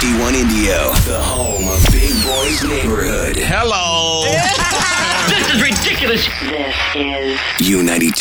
51 Indio, the home of Big Boy's Neighborhood. Hello. This is ridiculous. This is U92.